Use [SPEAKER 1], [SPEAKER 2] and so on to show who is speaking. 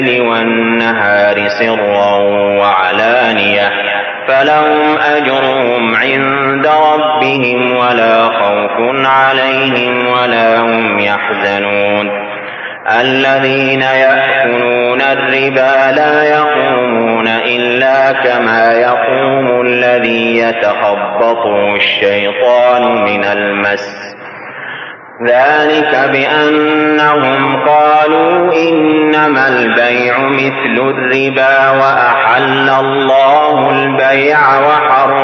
[SPEAKER 1] والنهار سرا وعلانية فلهم أجرهم عند ربهم ولا خوف عليهم ولا هم يحزنون الذين يأكلون الربا لا يقومون إلا كما يقوم الذي يتخبطه الشيطان من المس ذلك بأنهم قالوا إنما البيع مثل الربا وأحل الله البيع وحرم